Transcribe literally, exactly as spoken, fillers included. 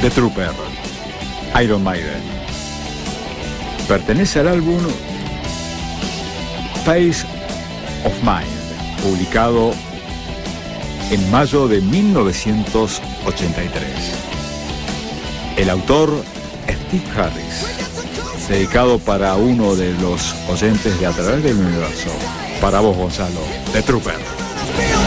The Trooper, Iron Maiden. Pertenece al álbum Peace of Mind, publicado en mayo de mil novecientos ochenta y tres. El autor, Steve Harris, dedicado para uno de los oyentes de A Través del Universo. Para vos, Gonzalo, The Trooper.